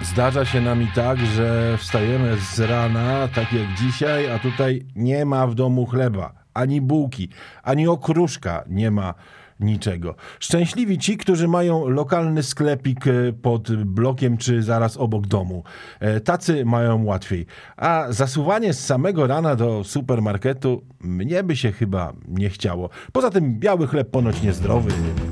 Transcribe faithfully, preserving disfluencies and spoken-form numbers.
Zdarza się nam i tak, że wstajemy z rana, tak jak dzisiaj, a tutaj nie ma w domu chleba, ani bułki, ani okruszka, nie ma niczego. Szczęśliwi ci, którzy mają lokalny sklepik pod blokiem czy zaraz obok domu. Tacy mają łatwiej. A zasuwanie z samego rana do supermarketu mnie by się chyba nie chciało. Poza tym biały chleb ponoć niezdrowy.